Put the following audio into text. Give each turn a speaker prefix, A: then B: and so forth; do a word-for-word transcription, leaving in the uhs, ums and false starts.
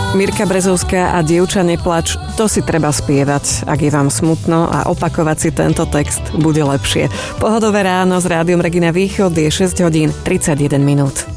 A: Mirka Brezovská a Dievča neplač, to si treba spievať, ak je vám smutno, a opakovať si tento text bude lepšie. Pohodové ráno s Rádiom Regina Východ je šesť hodín tridsaťjeden minút.